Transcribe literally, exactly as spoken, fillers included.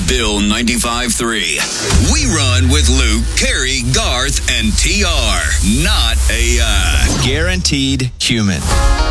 Bill ninety-five three. We run with Luke, Carrie, Garth, and T R. Not A I. Guaranteed human.